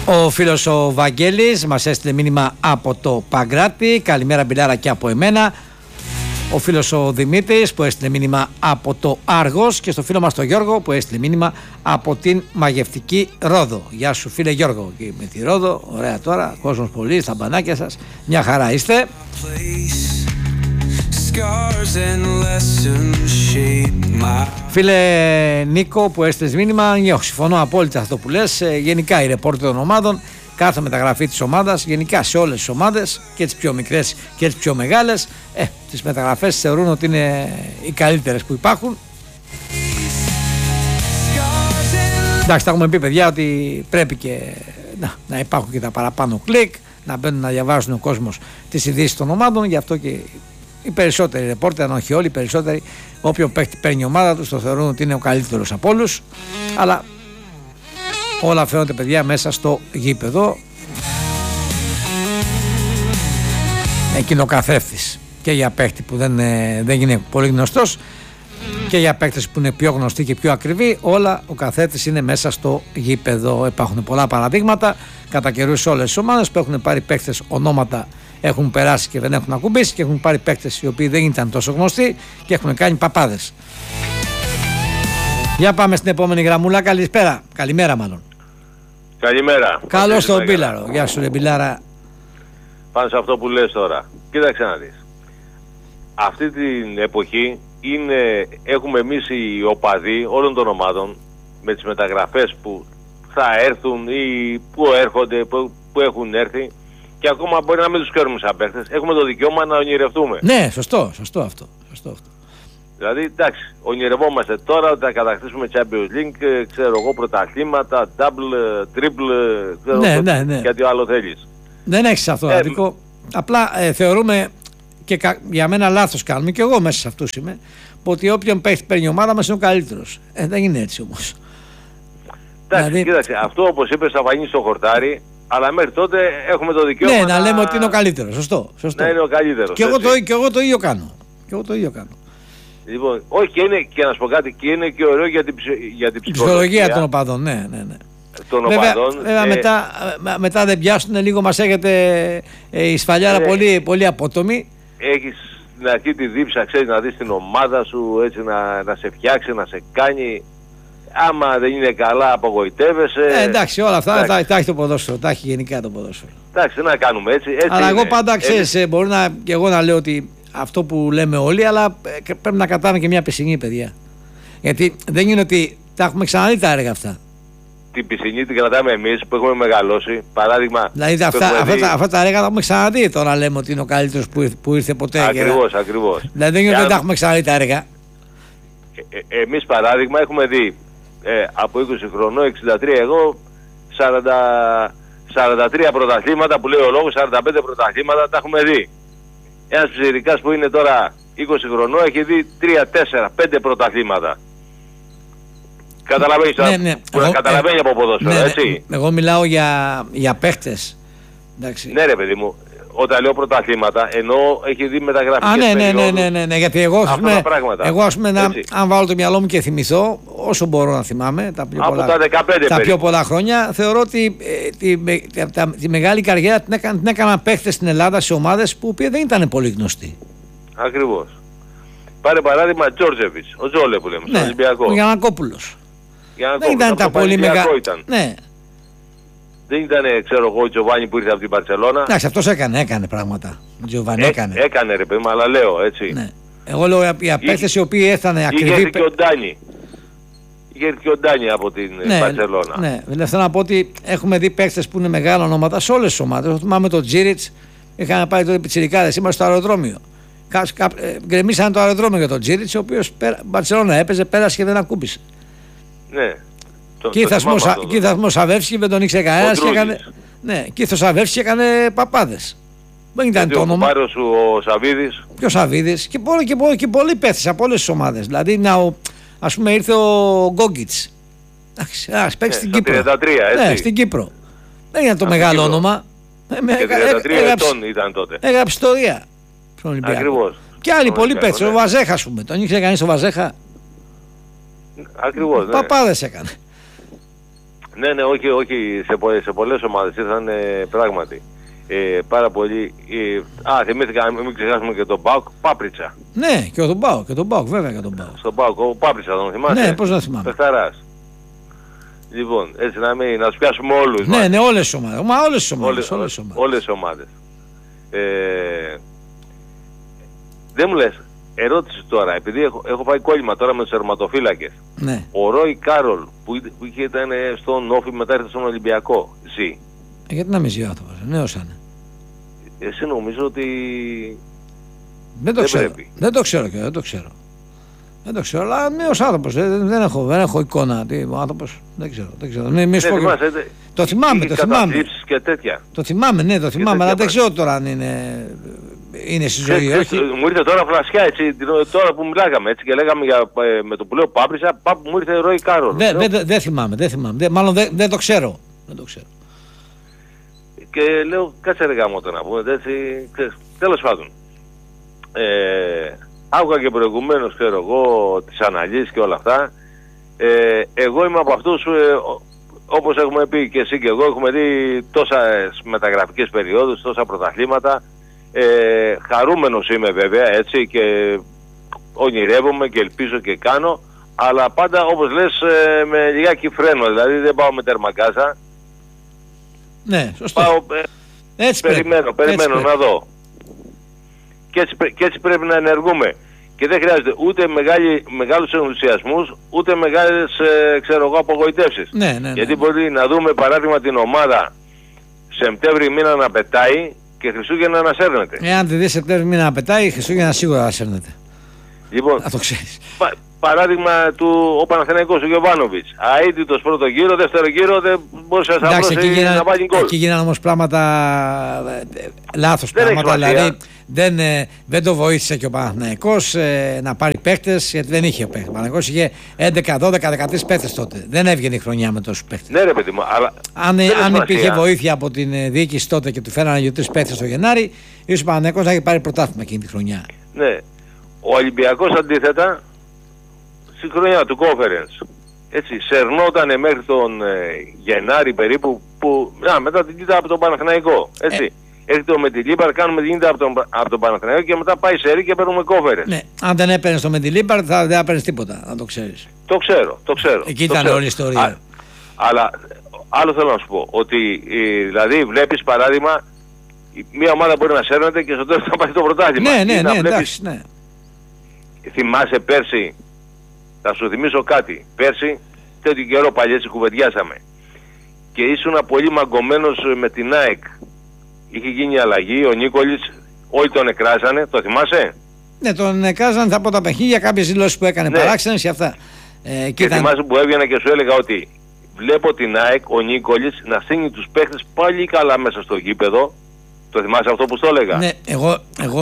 Ο φίλος ο Βαγγέλης μας έστειλε μήνυμα από το Παγκράτη. Καλημέρα Μπιλάρα και από εμένα. Ο φίλος ο Δημήτρης που έστειλε μήνυμα από το Άργος και στο φίλο μας τον Γιώργο που έστειλε μήνυμα από την μαγευτική Ρόδο. Γεια σου φίλε Γιώργο. Και με τη Ρόδο, ωραία τώρα, κόσμος πολύ στα μπανάκια σας. Μια χαρά είστε. Φίλε Νίκο που έστειλες μήνυμα, συμφωνώ απόλυτα αυτό που λες. Γενικά οι ρεπόρτερ των ομάδων, κάθε μεταγραφή της ομάδας, γενικά σε όλες τις ομάδες και τις πιο μικρές και τις πιο μεγάλες, τις μεταγραφές θεωρούν ότι είναι οι καλύτερες που υπάρχουν. Εντάξει, τα έχουμε πει παιδιά ότι πρέπει και να υπάρχουν και τα παραπάνω κλικ, να μπαίνουν να διαβάζουν ο κόσμος τις ειδήσεις των ομάδων, γι' αυτό και οι περισσότεροι ρεπόρτερ, αν όχι όλοι, οι περισσότεροι, όποιον παίρνει η ομάδα τους το θεωρούν ότι είναι ο καλύτερος από όλους, αλλά όλα φαίνονται παιδιά μέσα στο γήπεδο. Εκείνο ο καθρέφτης και για παίχτη που δεν είναι πολύ γνωστός και για παίκτες που είναι πιο γνωστοί και πιο ακριβοί, όλα ο καθρέφτης είναι μέσα στο γήπεδο. Υπάρχουν πολλά παραδείγματα κατά καιρούς σε όλες τις ομάδες που έχουν πάρει παίκτες, ονόματα έχουν περάσει και δεν έχουν ακουμπήσει, και έχουν πάρει παίκτες οι οποίοι δεν ήταν τόσο γνωστοί και έχουν κάνει παπάδες. Για πάμε στην επόμενη γραμμούλα. Καλησπέρα. Καλημέρα μάλλον. Καλημέρα. Καλώς τον Μπίλαρο. Γεια σου ρε Μπιλάρα. Πάνω σε αυτό που λες τώρα. Κοίταξε να δεις. Αυτή την εποχή έχουμε εμείς οι οπαδοί όλων των ομάδων με τις μεταγραφές που θα έρθουν ή που έρχονται, που έχουν έρθει, και ακόμα μπορεί να μην τους ξέρουμε σαν παίχτες. Έχουμε το δικαίωμα να ονειρευτούμε. Ναι, σωστό αυτό. Δηλαδή, εντάξει, ονειρευόμαστε τώρα ότι θα κατακτήσουμε Champions League, ξέρω εγώ, πρωταθλήματα, double, triple, ναι. κάτι άλλο θέλεις. Δεν έχεις αυτό άδικο. Απλά θεωρούμε, και για μένα λάθος κάνουμε, και εγώ μέσα σε αυτούς είμαι, ότι όποιον παίρνει η ομάδα μας είναι ο καλύτερος. Δεν είναι έτσι όμως. Εντάξει, δηλαδή, κοίταξε, αυτό όπως είπες θα φανεί στο χορτάρι, αλλά μέχρι τότε έχουμε το δικαίωμα. Ναι, να λέμε ότι είναι ο καλύτερος. Σωστό. Να είναι ο καλύτερος. Και εγώ το ίδιο κάνω. Λοιπόν, όχι, και να σου πω κάτι, και είναι και ωραίο για την ψυχολογία των οπαδών, ναι. Των οπαδών. Βέβαια μετά δεν πιάσουν, λίγο μας έχετε η σφαλιάρα πολύ απότομη. Έχεις στην αρχή τη δίψα, ξέρεις, να δεις την ομάδα σου, έτσι να σε φτιάξει, να σε κάνει. Άμα δεν είναι καλά απογοητεύεσαι. Εντάξει, όλα αυτά τα έχει το ποδόσφαιρο, τα έχει γενικά το ποδόσφαιρο. Εντάξει, να κάνουμε έτσι αλλά εγώ πάντα ξέρεις, μπορεί και εγώ να λέω ότι αυτό που λέμε όλοι, αλλά πρέπει να κρατάμε και μια πισινή, παιδιά. Γιατί δεν είναι ότι τα έχουμε ξαναδεί τα έργα αυτά. Την πισινή την κρατάμε εμείς που έχουμε μεγαλώσει. Παράδειγμα. Δηλαδή αυτά τα έργα τα έχουμε ξαναδεί. Τώρα λέμε ότι είναι ο καλύτερος που ήρθε ποτέ. Ακριβώς. Δηλαδή δεν είναι ότι δεν τα έχουμε ξαναδεί τα έργα. Εμείς παράδειγμα έχουμε δει από 20 χρονών, 63, εγώ 43 πρωταθλήματα που λέει ο λόγος, 45 πρωταθλήματα τα έχουμε δει. Ένας ψηρικάς που είναι τώρα 20 χρονών έχει δει 3, 4, 5 πρωταθλήματα. Καταλαβαίνεις, καταλαβαίνει από ποδόσφαιρο, έτσι. Εγώ μιλάω για παίχτες. Εντάξει. Ναι ρε παιδί μου, όταν λέω πρωταθλήματα εννοώ έχει δει μεταγραφικές περιόδους. Ναι, γιατί εγώ ας πούμε αν βάλω το μυαλό μου και θυμηθώ όσο μπορώ να θυμάμαι τα πιο πολλά χρόνια, θεωρώ ότι τη μεγάλη καριέρα την έκαναν παίχτες στην Ελλάδα σε ομάδες που δεν ήταν πολύ γνωστοί. Ακριβώς. Πάρε παράδειγμα Τζόρτζεβιτς, ο Τζόλε που λέμε, στον Ολυμπιακό. Ο Γιαννακόπουλος. Δεν ήταν τα πολύ μεγάλα. Ναι. Δεν ήταν, ξέρω εγώ, ο Τζοβάνι που ήρθε από την Μπαρσελόνα. Εντάξει, αυτός έκανε πράγματα. Ο Τζοβάνι έκανε. Έκανε ρε παιδί μου, αλλά λέω έτσι. Ναι. Εγώ λέω για παίκτες οι οποίοι έφτανε ακριβή. Είχε και ο Ντάνι από την Μπαρσελόνα. Ναι, δηλαδή θέλω να πω ότι έχουμε δει παίκτες που είναι μεγάλα ονόματα σε όλες τις ομάδες. Θυμάμαι τον Τζίριτς, είχαμε πάει τότε πιτσιρικάδες, είμαστε στο αεροδρόμιο. Γκρεμίσανε το αεροδρόμιο για τον Τζίριτς, ο οποίος Μπαρσελόνα έπαιζε, πέρασε και δεν ακούμπησε. Ναι. Κοίθας Σαβεύσκι δεν τον ήξερε κανένας και έκανε. Ναι, Κοίθος Σαβεύσκι έκανε παπάδες. Δεν ήταν το όνομα. Ο Σαβίδης. Και ο Σαβίδης και πολλοί παίχτες από όλες τις ομάδες. Δηλαδή, ας πούμε, ήρθε ο Γκόγκιτς. Ας παίξει στην Κύπρο. 33, έτσι. Ναι, στην Κύπρο. Δεν ήταν το μεγάλο όνομα. Και 33 ετών ήταν τότε. Έγραψε ιστορία. Ακριβώς. Και άλλοι πολλοί παίχτες. Ο Βαζέχα, ας πούμε. Τον ήξερε κανείς ο Βαζέχα. Ακριβώς. Παπάδες έκανε. Ναι, όχι. Σε πολλές ομάδες ήρθαν πράγματι. Πάρα πολύ. Θυμήθηκα, μην ξεχάσουμε και τον ΠΑΟΚ, Πάπριτσα. Ναι, και τον ΠΑΟΚ, βέβαια και τον ΠΑΟΚ. Στον ΠΑΟΚ, ο Πάπριτσα τον θυμάσαι? Ναι, πώς να θυμάμαι. Πεχταράς. Λοιπόν, έτσι να τους πιάσουμε όλους. Ναι, όλες τις ομάδες. Όλες τις ομάδες. Δεν μου λες, ερώτηση τώρα, επειδή έχω πάει κόλλημα τώρα με τους τερματοφύλακες. Ναι. Ο Ρόι Κάρολ που ήταν στον Όφη, μετά ήρθε στον Ολυμπιακό, ζει? Γιατί να μην ζει ο άνθρωπος, νέος είναι. Εσύ νομίζω ότι δεν το ξέρω, αλλά νέος άνθρωπος, δεν έχω εικόνα ο άνθρωπος, δεν ξέρω. Το θυμάμαι. Και τέτοια. Το θυμάμαι, αλλά δεν ξέρω τώρα αν είναι στη ζωή, όχι. Μου ήρθε τώρα φλασιά, έτσι, τώρα που μιλάγαμε, έτσι, και λέγαμε με το που λέω Πάπρισα, μου ήρθε Ρόι Κάρολ. Δεν θυμάμαι, μάλλον δεν το ξέρω. Και λέω, κάτσε ρε γάμο να πούμε, έτσι, τέλος πάντων. Άκουγα και προηγουμένως, ξέρω εγώ, τις αναλύσεις και όλα αυτά. Εγώ είμαι από αυτούς, όπως έχουμε πει και εσύ και εγώ, έχουμε δει τόσες μεταγραφικές περιόδους, τόσα πρωταθλήματα. Χαρούμενος είμαι βέβαια, έτσι, και ονειρεύομαι και ελπίζω και κάνω, αλλά πάντα όπως λες με λιγάκι φρένο, δηλαδή δεν πάω με τερμαγκάζα. Ναι, σωστό. Περιμένω να δω. Και έτσι πρέπει να ενεργούμε. Και δεν χρειάζεται ούτε μεγάλους ενθουσιασμούς, ούτε μεγάλες απογοητεύσεις. Ναι. Γιατί μπορεί να δούμε παράδειγμα την ομάδα Σεπτέμβρη μήνα να πετάει και Χριστούγεννα να σέρνεται. Εάν τη δει Σεπτέμβρη μήνα να πετάει, Χριστούγεννα σίγουρα να σέρνεται. Λοιπόν, να το ξέρεις. Παράδειγμα ο Παναθηναϊκός, ο Γιοβάνοβιτς. Αίτητος πρώτο γύρο, δεύτερο γύρο δεν μπορούσε να βάλει γκολ. Εκεί γίνανε όμως πράγματα, λάθος πράγματα, δηλαδή δεν το βοήθησε και ο Παναθηναϊκός να πάρει παίχτες, γιατί δεν είχε παίχτες. Ο Παναθηναϊκός είχε 11, 12, 13 παίχτες τότε. Δεν έβγαινε η χρονιά με τόσους παίχτες. Ναι ρε παιδί μου, αλλά αν υπήρχε βοήθεια από την διοίκηση τότε και του φέρανε 2-3 παίχτες το Γενάρη, ίσως ο Παναθηναϊκός να είχε πάρει πρωτάθλημα εκείνη τη χρονιά. Ναι. Ο Ολυμπιακός αντίθετα, στη χρονιά του Conference, έτσι, σερνότανε μέχρι τον Γενάρη περίπου, μετά την κοίτα από τον Παναθηναϊκό, έτσι. Έρχεται με τη Λίμπαρ, κάνουμε την κοίτα από τον Παναθηναϊκό και μετά πάει σε Ρή και παίρνουμε Conference. Ναι, αν δεν έπαιρνες το με τη Λίμπαρ δεν έπαιρνες τίποτα, αν το ξέρεις. Το ξέρω. Εκεί ήταν όλη η ιστορία. Αλλά άλλο θέλω να σου πω, ότι δηλαδή βλέπεις παράδειγμα, μια ομάδα μπορεί να σέρνεται και στο τέλος θα πάει το πρωτάθλημα. Ναι, εντάξει, ναι. Θυμάσαι πέρσι, θα σου θυμίσω κάτι, πέρσι τέτοιο καιρό παλιά έτσι κουβεντιάσαμε και ήσουν πολύ μαγκωμένος με την ΑΕΚ. Είχε γίνει αλλαγή, ο Νίκολης, όλοι τον εκράζανε, το θυμάσαι? Ναι, τον εκράζανε από τα παιχνίδια, κάποιες δηλώσεις που έκανε παράξενες και αυτά. Και θυμάσαι που έβγαινα και σου έλεγα ότι βλέπω την ΑΕΚ, ο Νίκολης, να στείνει τους παίχτες πάλι καλά μέσα στο γήπεδο. Το θυμάσαι αυτό που στο έλεγα? Ναι, εγώ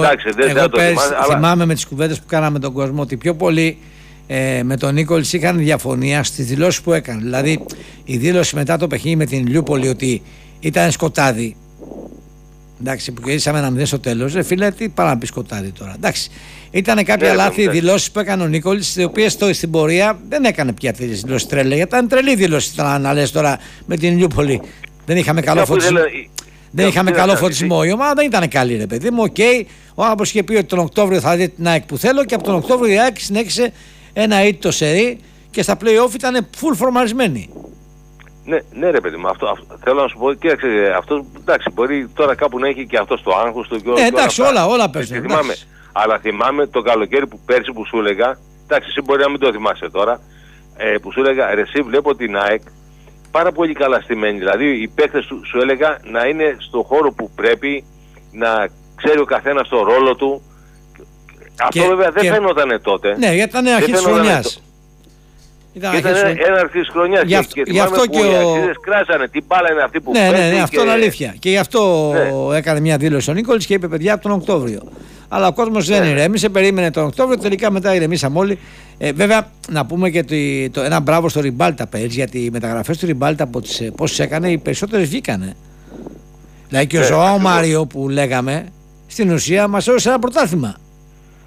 θυμάμαι με τις κουβέντες που κάναμε τον κόσμο ότι πιο πολύ με τον Νίκολης είχαν διαφωνία στις δηλώσεις που έκανε. Δηλαδή η δήλωση μετά το παιχνίδι με την Λιούπολη ότι ήταν σκοτάδι. Εντάξει, που κερδίσαμε ένα 0 στο τέλος. Φίλε, τι πάρα να πει σκοτάδι τώρα. Εντάξει, ήταν κάποια λάθη δηλώσεις που έκανε ο Νίκολης, τις οποίες στην πορεία δεν έκανε πια τις δηλώσεις τρέλα. Γιατί ήταν τρελή δήλωση να λες τώρα με την Λιούπολη. Δεν είχαμε καλό φωτισμό. Δεν είχαμε καλό φωτισμό. Η ομάδα δεν ήταν καλή, ρε παιδί μου. Ο άνθρωπος είχε πει ότι τον Οκτώβριο θα δει την ΑΕΚ που θέλω και από τον Οκτώβριο η ΑΕΚ συνέχισε ένα ήττο σερί και στα play-off ήταν full φορμαρισμένη. Ναι, ρε παιδί μου, αυτό θέλω να σου πω. Κοίταξε, αυτό εντάξει, μπορεί τώρα κάπου να έχει και αυτό το άγχος του. Ναι, εντάξει, όλα παίζουν. Αλλά θυμάμαι το καλοκαίρι που πέρσι που σου έλεγα, εντάξει, εσύ μπορεί να μην το θυμάσαι τώρα, που σου έλεγα, ρε εσύ βλέπω την ΑΕΚ πάρα πολύ καλά στημένη. Δηλαδή οι παίκτες σου έλεγα να είναι στο χώρο που πρέπει, να ξέρει ο καθένας το ρόλο του. Αυτό βέβαια δεν φαίνονταν τότε. Ναι, γιατί ήταν αρχή της χρονιάς. Ήταν ένα αρχή της χρονιάς. Γι' αυτό και οι αξίδες κράσανε. Τι μπάλα είναι αυτή που παίρνει. Ναι, αυτό είναι αλήθεια. Και γι' αυτό έκανε μια δήλωση ο Νίκολης και είπε παιδιά από τον Οκτώβριο. Αλλά ο κόσμος δεν ηρέμησε, περίμενε τον Οκτώβριο, τελικά μετά ηρεμήσαμε όλοι. Βέβαια, να πούμε και ένα μπράβο στο Ριμπάλτα πέρυσι, γιατί οι μεταγραφές του Ριμπάλτα από τις πόσες έκανε, οι περισσότερες βγήκανε. Δηλαδή και ο Ζωάο Μάριο που λέγαμε, στην ουσία μας έδωσε ένα πρωτάθλημα.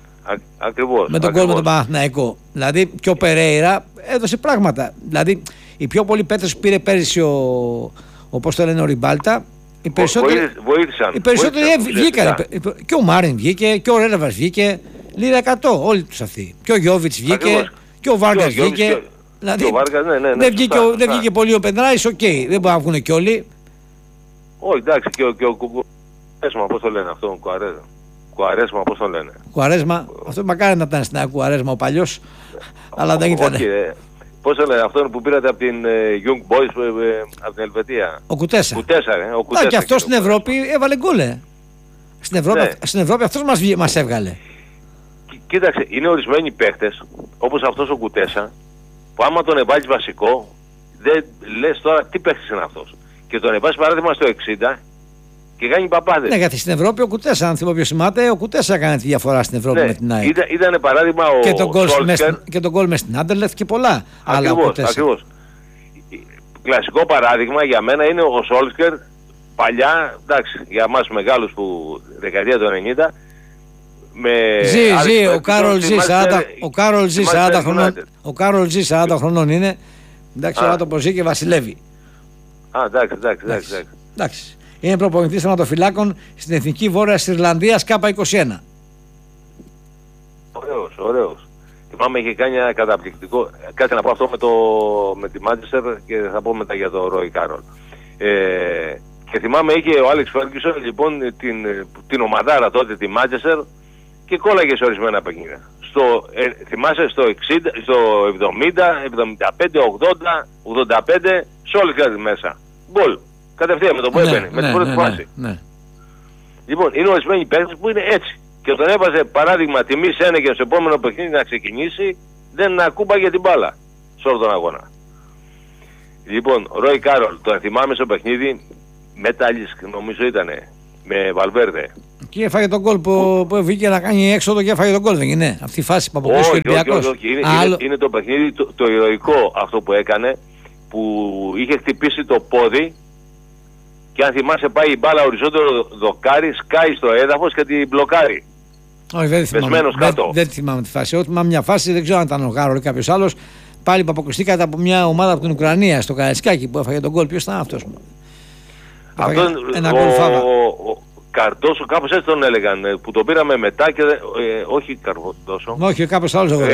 Ακριβώς. Με τον κόσμο τον Παναθηναϊκό. Δηλαδή και ο Περέιρα έδωσε πράγματα. Δηλαδή Οι πιο πολλοί παίκτες που πήρε πέρυσι όπως το λένε ο Ριμπάλτα, οι περισσότεροι βγήκαν. Και ο Μάριν βγήκε, και ο Ρέλεβας βγήκε, λίρα 100 όλοι τους αυτοί. Και ο Γιώβιτς βγήκε, ακριβώς. Και ο Βάργκας βγήκε. Δηλαδή, δεν βγήκε πολύ ο Πεντράης, οκ, δεν μπορούν να βγουν κι όλοι. Όχι, εντάξει, και ο Κουαρέσμα, πώς το λένε αυτό, Κουαρέσμα, πώς το λένε. Κουαρέσμα, αυτό μακάρι να ήταν στην Κουαρέσμα ο παλιός, αλλά δεν ήταν. Πώς το λένε, αυτόν που πήρατε από την Young Boys, από την Ελβετία. Ο Κουτέσα. Ο Κουτέσα και αυτός στην Ευρώπη έβαλε γκολ. Στην Ευρώπη αυτός μας έβγαλε. Κοίταξε, είναι ορισμένοι παίχτες, όπως αυτός ο Κουτέσα, που άμα τον εβάλεις βασικό, δεν λες τώρα τι παίχτης είναι αυτός. Και τον εβάλεις παράδειγμα στο 60 και κάνει παπάδες. Ναι, γιατί στην Ευρώπη ο Κουτέσα, αν θυμώ ποιος θυμάται, ο Κουτέσα έκανε τη διαφορά στην Ευρώπη με την ΑΕΚ. Ήταν παράδειγμα ο και τον γκολ μες στην Άντερλεχτ και πολλά άλλα. Ακριβώς. Κλασικό παράδειγμα για μένα είναι ο Σόλσκερ, παλιά, εντάξει, για εμάς μεγάλους που δεκαετία του 90, ο Κάρολ Ζη 40 χρονών είναι. Εντάξει, ο άνθρωπος ζει και βασιλεύει. Εντάξει. Είναι προπονητής θεματοφυλάκων στην Εθνική Βόρειας Ιρλανδίας K21. Ωραίος. Θυμάμαι είχε κάνει ένα καταπληκτικό. Κάτσε να πω αυτό με τη Μάντσεστερ και θα πω μετά για το Ρόι Κάρολ. Και θυμάμαι είχε ο Άλεξ Φέργκισον λοιπόν την ομαδάρα τότε τη Μάντσεστερ και κόλλαγε σε ορισμένα παιχνίδια. Θυμάσαι στο 60, στο 70, 75, 80, 85, Σόλσκερ μέσα. Γκολ. Κατευθείαν με το που έμπαινε, με την πρώτη φάση. Λοιπόν, είναι ορισμένοι παίκτες που είναι έτσι. Και τον έβαζε παράδειγμα τιμή Σένεγγεν στο επόμενο παιχνίδι να ξεκινήσει, δεν ακούμπαγε την μπάλα σε όλο τον αγώνα. Λοιπόν, Ρόι Κάρολ, τον θυμάμαι στο παιχνίδι, Μετάλισκ νομίζω ήτανε, με Βαλβέρδε. Και έφαγε τον γκολ που βγήκε να κάνει έξοδο και έφαγε τον γκολ, δεν είναι? Αυτή η φάση που αποκλείσει ο Ολυμπιακός. Όχι. Είναι το παιχνίδι, το ηρωικό αυτό που έκανε, που είχε χτυπήσει το πόδι και αν θυμάσαι πάει η μπάλα οριζόντιο δοκάρι, σκάει στο έδαφος και την μπλοκάρει. Όχι, δεν θυμάμαι τη φάση. Εγώ θυμάμαι μια φάση, δεν ξέρω αν ήταν ο Κάρολ ή κάποιος άλλος, πάλι που αποκλειστήκατε από μια ομάδα από την Ουκρανία στο Καραϊσκάκι που έφαγε τον γκολ. Ποιος ήταν αυτός? Ένα γκολ φάβα. Καρτόσο, κάπως έτσι τον έλεγαν, που τον πήραμε μετά και όχι Καρτόσο. Όχι, κάπως άλλος εγώ.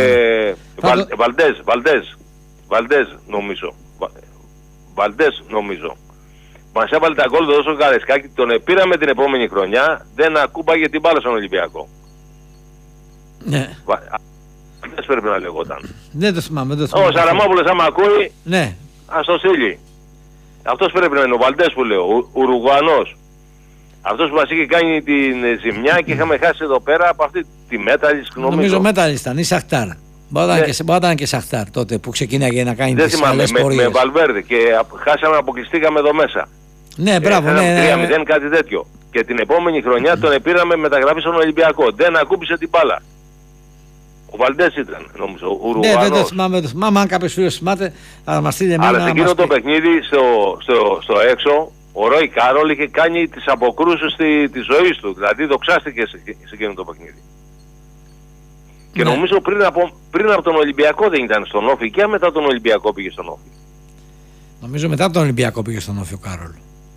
Βαλντές νομίζω. Μας έβαλε τα γκολ στο Καραϊσκάκι, τον πήραμε την επόμενη χρονιά, δεν ακούμπαγε την μπάλα στον Ολυμπιακό. Ναι. Βαλντές πρέπει να λεγόταν. Δεν το θυμάμαι. Ο Σαραμόπουλος άμα ακούει, ναι. Ας το στείλει. Αυτός πρέπει να είναι ο Βαλντές που λέω, Ουρουγουανός. Αυτός που μας είχε κάνει την ζημιά και είχαμε χάσει εδώ πέρα από αυτή τη Μέταλιστ νομίζω Μέταλιστ ήταν ή Σαχτάρ. Μπορεί να ήταν και Σαχτάρ τότε που ξεκίναγε να κάνει τις άλλες πορείες. Με Βαλβέρδε και χάσαμε, αποκλειστήκαμε εδώ μέσα. Ναι, μπράβο, ναι. 3-0 κάτι τέτοιο. Και την επόμενη χρονιά τον πήραμε μεταγραφή στον Ολυμπιακό. Δεν ακούμπησε την μπάλα. Ο Βαλντές ήταν, νομίζω, ο Ουρουγουανός. Ναι, δεν το θυμάμαι. Αν κάποιος φίλος θυμάται, θα μας στείλει εμένα. Αλλά σε εκείνο το παιχνίδι, στο έξω, ο Ρόι Κάρολ είχε κάνει τις αποκρούσεις της ζωής του. Δηλαδή δοξάστηκε σε εκείνο το παιχνίδι. Και νομίζω πριν από τον Ολυμπιακό δεν ήταν στον Όφη και μετά τον Ολυμπιακό πήγε στον Όφη. Νομίζω μετά τον Ολυμπιακό πήγε στον Όφη ο Κάρολ.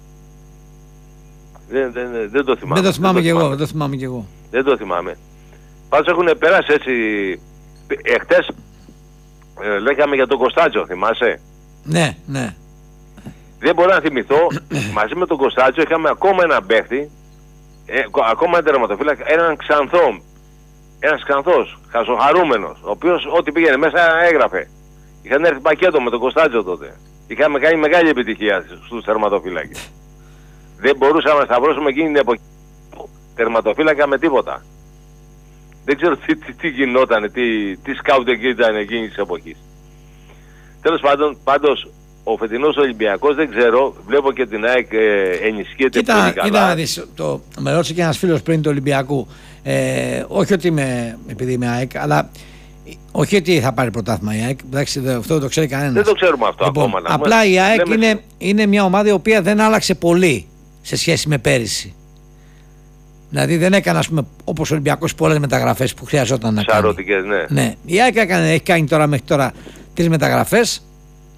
Δεν το θυμάμαι. Δεν το θυμάμαι κι εγώ. Δεν το θυμάμαι. Πάντως έχουν περάσει έτσι. Εχθές λέγαμε για τον Κωνστάτσο, θυμάσαι? Ναι. Δεν μπορώ να θυμηθώ, μαζί με τον Κωνστάτσο είχαμε ακόμα ένα παίχτη, ακόμα ένα τερματοφύλακα, έναν ξανθό. Ένας ξανθός, χασοχαρούμενος, ο οποίος ό,τι πήγαινε μέσα έγραφε. Είχαν έρθει πακέτο με τον Κωνστάτσο τότε. Είχαμε κάνει μεγάλη επιτυχία στους τερματοφύλακες. Δεν μπορούσαμε να σταυρώσουμε εκείνη την εποχή τερματοφύλακα με τίποτα. Δεν ξέρω τι γινόταν, τι σκάουτε ήταν εκείνη της εποχής. Τέλος πάντων, ο φετινός Ολυμπιακός δεν ξέρω, βλέπω και την ΑΕΚ ενισχύεται πολύ καλά. Κοίτα να δεις, με ρώτησε και ένας φίλος πριν του Ολυμπιακού, όχι ότι επειδή είμαι ΑΕΚ, αλλά όχι ότι θα πάρει πρωτάθλημα η ΑΕΚ, εντάξει, αυτό δεν το ξέρει κανένας. Δεν το ξέρουμε αυτό ακόμα. Απλά η ΑΕΚ είναι μια ομάδα η οποία δεν άλλαξε πολύ σε σχέση με πέρυσι. Δηλαδή δεν έκανε, ας πούμε, όπως ο Ολυμπιακός, πολλές μεταγραφές που χρειαζόταν να κάνει. Σαρωτικές, ναι. Η ΑΕΚ έχει κάνει μέχρι τώρα 3 μεταγραφές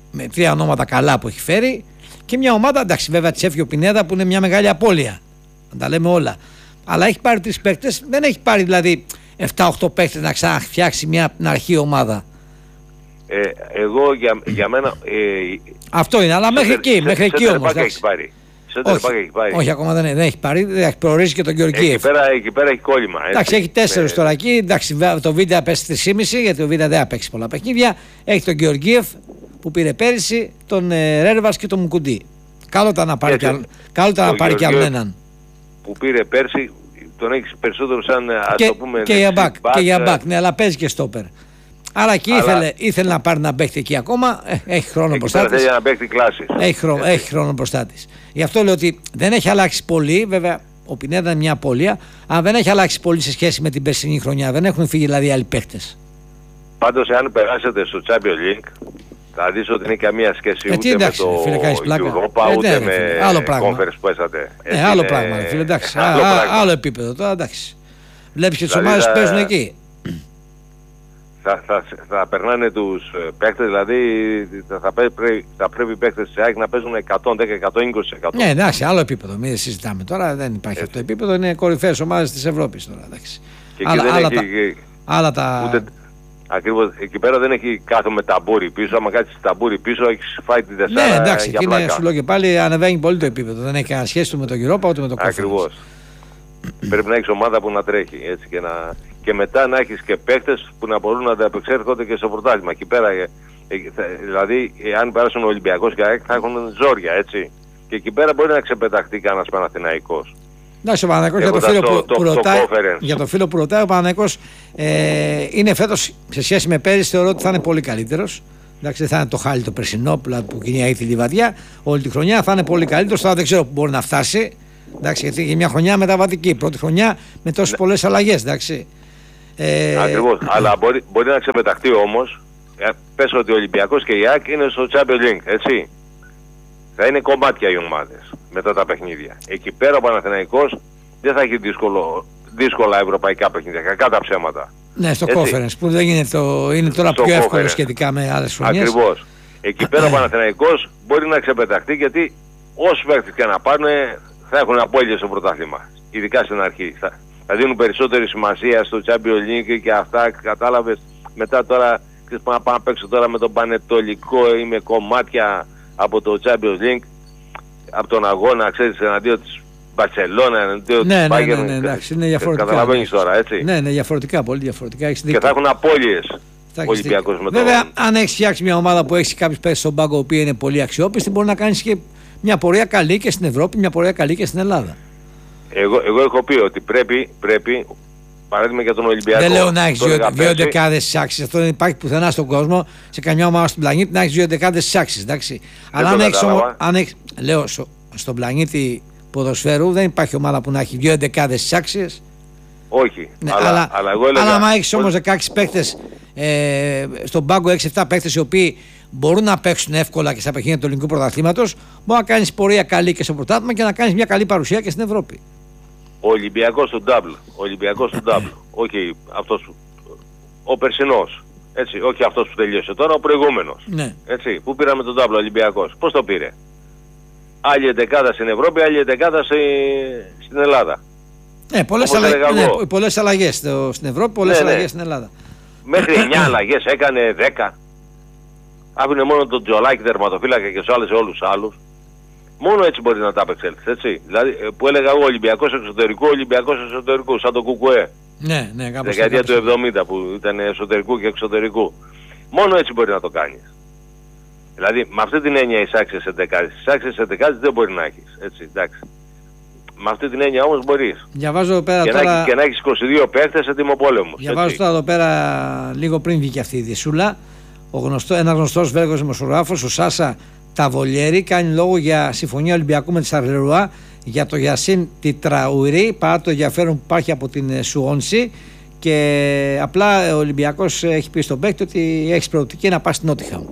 με 3 ονόματα καλά που έχει φέρει, και μια ομάδα, εντάξει, βέβαια της έφυγε ο Πινέδα που είναι μια μεγάλη απώλεια. Να τα λέμε όλα. Αλλά έχει πάρει 3 παίκτες, δεν έχει πάρει δηλαδή 7-8 παίκτες να ξαναφτιάξει μια από την αρχή ομάδα. Εγώ για μένα. Αυτό είναι, αλλά μέχρι εκεί όμως. Όχι, ακόμα δεν έχει πάρει, δεν έχει προορίσει και τον Γεωργίεφ. Εκεί πέρα έχει κόλλημα. Εντάξει, έχει 4 τώρα εκεί. Εντάξει, το Β' έπεσε 3,5 γιατί ο Β' δεν απέξει πολλά παιχνίδια. Έχει τον Γεωργίεφ που πήρε πέρυσι, τον Ρέρβας και τον Μουκουντή. Καλό ήταν να πάρει κι άλλον έναν. Που πήρε πέρσι, τον έχει περισσότερο σαν, ας το πούμε, και για μπακ, ναι, αλλά παίζει και στόπερ. Άρα εκεί ήθελε να πάρει ένα παίκτη εκεί ακόμα. Έχει χρόνο μπροστά της. Έχει χρόνο μπροστά της. Γι' αυτό λέω ότι δεν έχει αλλάξει πολύ. Βέβαια, ο Πινέδα είναι μια απώλεια. Αλλά δεν έχει αλλάξει πολύ σε σχέση με την περσινή χρονιά. Δεν έχουν φύγει δηλαδή άλλοι παίκτες. Πάντως, εάν περάσετε στο Champions League, θα δεις ότι είναι καμία σχέση ούτε με το Europa, ούτε με conference που έσατε. Άλλο πράγμα, φίλε, εντάξει. Άλλο επίπεδο τώρα, εντάξει. Βλέπεις και τις ομάδες που παίζουν εκεί. Θα περνάνε τους παίκτες, δηλαδή θα πρέπει οι παίκτες της ΑΕΚ να παίζουν 110-120%. Ναι, εντάξει, άλλο επίπεδο. Μην συζητάμε τώρα, δεν υπάρχει αυτό το επίπεδο. Είναι κορυφαίες ομάδες της Ευρώπης τώρα. Εντάξει. Ακριβώς, εκεί πέρα δεν έχει κάθομαι ταμπούρι πίσω. Άμα κάτσεις ταμπούρι πίσω, έχεις φάει την τεσσάρα. Ναι, εντάξει, εκεί σου λέω και πάλι ανεβαίνει πολύ το επίπεδο. Δεν έχει κανένα σχέση με το Europa ούτε με το Conference. Ακριβώς. Πρέπει να έχεις ομάδα που να τρέχει έτσι, και μετά να έχεις και παίκτες που να μπορούν να ανταπεξέρχονται και στο πρωτάθλημα. Εκεί πέρα, δηλαδή, αν περάσουν ο Ολυμπιακός και ΑΕΚ θα έχουν ζόρια, έτσι. Και εκεί πέρα μπορεί να ξεπεταχτεί κανένας Παναθηναϊκός. Εντάξει, ο Παναθηναϊκός για το φίλο που ρωτάει, ο Παναθηναϊκός είναι φέτος σε σχέση με πέρυσι, θεωρώ ότι θα είναι πολύ καλύτερος. Εντάξει, δεν θα είναι το χάλι το περσινό που κυνηγάει τη βαδιά. Όλη τη χρονιά θα είναι πολύ καλύτερος. Τώρα δεν ξέρω που μπορεί να φτάσει. Εντάξει, γιατί έχει μια χρονιά μεταβατική. Πρώτη χρονιά με τόσες πολλές αλλαγές. Εντάξει. Ακριβώς. Αλλά μπορεί να ξεπεταχτεί όμως. Πες ότι ο Ολυμπιακός και η ΑΕΚ είναι στο Champions League, έτσι. Θα είναι κομμάτια οι ομάδες μετά τα παιχνίδια. Εκεί πέρα ο Παναθηναϊκός δεν θα έχει δύσκολα ευρωπαϊκά παιχνίδια. Κακά τα ψέματα. Ναι, στο conference που δεν είναι τώρα πιο εύκολο σχετικά με άλλες χρονιές. Ακριβώς. Εκεί πέρα ο Παναθηναϊκός μπορεί να ξεπεταχτεί, γιατί όσοι παίκτες και να πάρουν θα έχουν απώλειες στο πρωτάθλημα. Ειδικά στην αρχή. Θα δίνουν περισσότερη σημασία στο Champions League και αυτά, κατάλαβες. Μετά τώρα να πάω να παίξω τώρα με τον Πανετολικό ή με κομμάτια από το Champions League, από τον αγώνα, ξέρεις, εναντίον της Μπαρσελόνα, εναντίον της Bayern. Ναι, εντάξει, είναι διαφορετικά. Καταλαβαίνεις τώρα, έτσι. Ναι, διαφορετικά, πολύ διαφορετικά. Και θα έχουν απώλειες ο Ολυμπιακός με το... Βέβαια, αν έχεις φτιάξει μια ομάδα που έχει κάποιους παίκτες στον πάγκο, που είναι πολύ αξιόπιστη, μπορεί να κάνεις και μια πορεία καλή και στην Ευρώπη, μια πορεία καλή και στην Ελλάδα. Εγώ έχω πει ότι πρέπει, παράδειγμα για τον Ολυμπιακό. Δεν λέω να έχεις 2 δεκάδες στις άξιες. Αυτό δεν υπάρχει πουθενά στον κόσμο, σε καμιά ομάδα στον πλανήτη, να έχεις 2 δεκάδες στις άξιες. Αλλά αν έχεις, λέω, στον πλανήτη ποδοσφαίρου δεν υπάρχει ομάδα που να έχει 2 δεκάδες στις άξιες. Όχι. Ναι, αλλά εγώ έλεγα, αλλά άμα έχεις όμως 16 παίκτες στον πάγκο, 6-7 παίκτες οι οποίοι μπορούν να παίξουν εύκολα και στα παιχνίδια του ελληνικού πρωταθλήματος, μπορεί να κάνεις πορεία καλή και στο πρωτάθλημα και να κάνεις μια καλή παρουσία και στην Ευρώπη. Ο Ολυμπιακός του Ντάμπλ, όχι αυτός, ο περσινός, έτσι, όχι αυτός που τελείωσε τώρα, ο προηγούμενος, ναι. Έτσι, που πήραμε τον Ντάμπλ ο Ολυμπιακός, πώς το πήρε? Άλλη εντεκάδα στην Ευρώπη, άλλη εντεκάδα στην Ελλάδα. Ναι, πολλές αλλαγές στην Ευρώπη, πολλές αλλαγές στην Ελλάδα. Μέχρι 9 αλλαγές έκανε, 10. Άφηνε μόνο τον Τζολάκη τερματοφύλακα και τους άλλους όλους τους άλλους. Μόνο έτσι μπορεί να τα απεξέλθεις, έτσι. Δηλαδή που έλεγα εγώ Ολυμπιακός εξωτερικού, σαν το Κουκουέ. Ναι, κάπως. Δεκαετία του 70 που ήταν εσωτερικού και εξωτερικού. Μόνο έτσι μπορεί να το κάνεις. Δηλαδή με αυτή την έννοια οι άξιες εντεκάδες. Τις άξιες εντεκάδες δεν μπορεί να έχεις, έτσι, εντάξει. Με αυτή την έννοια όμως μπορείς. Διαβάζω εδώ πέρα και να έχεις 22 παίκτες σε τιμοπόλεμους. Διαβάζω τώρα εδώ πέρα, λίγο πριν βγήκε αυτή η δισούλα, ένα γνωστός Βέλγος δημοσιογράφος, ο Σάσα Ταβολιέρη, κάνει λόγο για συμφωνία Ολυμπιακού με τη Σαρλερουά για το Γιασίν Τιτραουρί, παρά το ενδιαφέρον που υπάρχει από την Σουόνση, και απλά ο Ολυμπιακός έχει πει στον παίκτη ότι έχει προοπτική να πάει στην Νότιχαμ.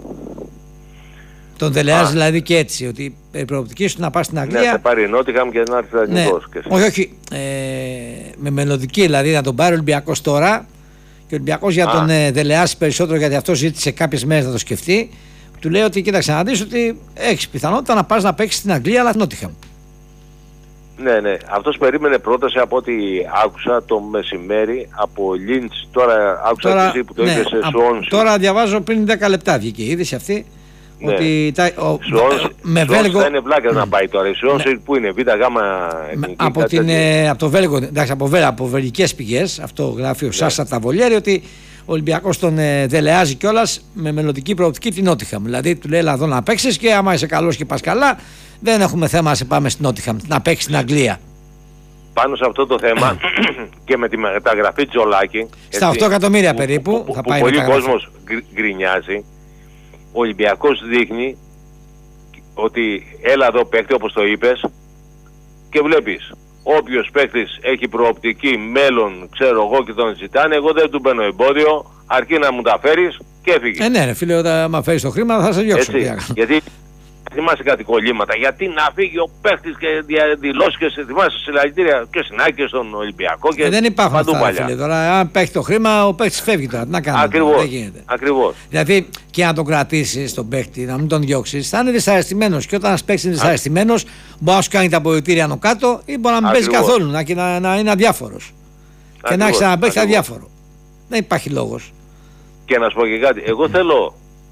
Τον δελεάζει δηλαδή και έτσι, ότι η προοπτική σου να πάει στην Αγγλία. Ναι, θα πάρει η Νότιχαμ και να έρθει εθνικός. Ναι. Όχι. Με μελλοντική, δηλαδή να τον πάρει ο Ολυμπιακός τώρα και ο Ολυμπιακός για τον δελεάσει περισσότερο, γιατί αυτό ζήτησε κάποιες μέρες να το σκεφτεί. Του λέει ότι κοίταξε να δεις ότι έχεις πιθανότητα να πας να παίξεις στην Αγγλία, αλλά Νότιχαμ. Ναι. Αυτός περίμενε πρόταση από ό,τι άκουσα το μεσημέρι από Λίντς. Τώρα άκουσα τη που το είπε σε Σουόνσι. Τώρα διαβάζω πριν 10 λεπτά βγήκε η είδηση αυτή. Ναι. Ότι με Βέλγο. Θα είναι βλάκα να πάει τώρα. Η Σουόνσι που είναι, Β' Γάμα. Από το Βέλγο, εντάξει, από βελγικές πηγές, αυτό γράφει ο Σάσα Ταβολιέρη, ότι ο Ολυμπιακός τον δελεάζει κιόλας με μελλοντική προοπτική την Νότιχαμ. Δηλαδή του λέει: έλα εδώ να παίξεις και άμα είσαι καλός και πας καλά, δεν έχουμε θέμα να σε πάμε στην Νότιχαμ, να παίξεις στην Αγγλία. Πάνω σε αυτό το θέμα και με τη μεταγραφή Τζολάκη. Στα 8 εκατομμύρια περίπου θα πάει. Πολλοί κόσμος γκρινιάζει. Ο Ολυμπιακός δείχνει ότι έλα εδώ παίκτη, όπως το είπες, και βλέπεις όποιος παίκτης έχει προοπτική, μέλλον, ξέρω εγώ, και τον ζητάνε, εγώ δεν του μπαίνω εμπόδιο, αρκεί να μου τα φέρεις και έφυγε. Ναι, φίλε, όταν φέρεις το χρήμα θα σε διώξω. Γιατί θυμάσαι κάτι κολλήματα, γιατί να φύγει ο παίκτης και δηλώσει και σε θυμάσαι συλλαγητήρια και στην Άκη και στον Ολυμπιακό και δεν υπάρχουν αυτά, φίλε. Τώρα αν παίξει το χρήμα, ο παίκτης φεύγει τώρα. Να κάνει. Ακριβώς. Δηλαδή και να τον κρατήσεις τον παίκτη, να μην τον διώξεις, θα είναι δυσαρεστημένος. Και όταν ένας παίκτης είναι δυσαρεστημένος, μπορεί να σου κάνει τα αποδυτήρια άνω κάτω ή μπορεί να μην παίζει καθόλου, να είναι αδιάφορος. Και να έχει ένα παίκτη αδιάφορο. Δεν υπάρχει λόγος. Και να σου πω και κάτι, εγώ θέλω